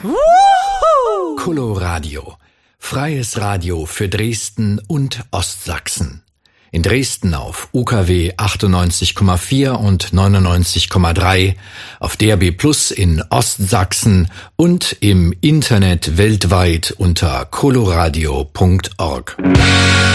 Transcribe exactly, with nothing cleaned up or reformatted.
Coloradio. Freies Radio für Dresden und Ostsachsen. In Dresden auf U K W achtundneunzig Komma vier und neunundneunzig Komma drei, auf D A B Plus in Ostsachsen und im Internet weltweit unter coloradio punkt org.